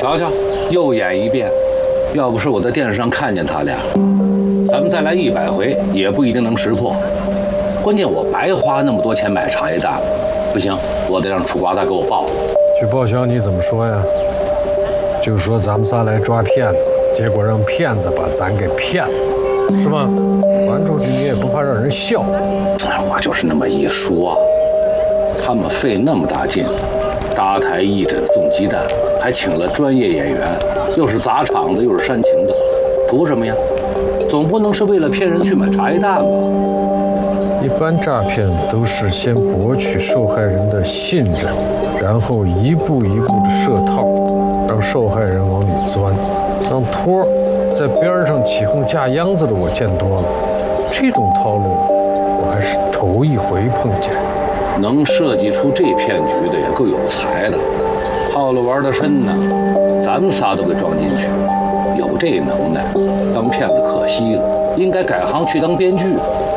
瞧瞧，又演一遍。要不是我在电视上看见他俩，咱们再来100回也不一定能识破。关键我白花那么多钱买茶叶蛋，不行，我得让楚瓜大给我报。 去报销你怎么说呀？就说咱们仨来抓骗子，结果让骗子把咱给骗了，是吧？传出去你也不怕让人笑？ 我就是那么一说，他们费那么大劲，搭台义诊送鸡蛋，还请了专业演员，又是砸场子又是煽情的，图什么呀？总不能是为了骗人去买茶叶蛋吧？ 一般诈骗都是先博取受害人的信任，然后一步一步的设套，让受害人往里钻，让托在边上起哄架秧子的我见多了，这种套路我还是头一回碰见。 能设计出这骗局的也够有才的，套路玩得深呢，咱们仨都给装进去，有这能耐，当骗子可惜了，应该改行去当编剧。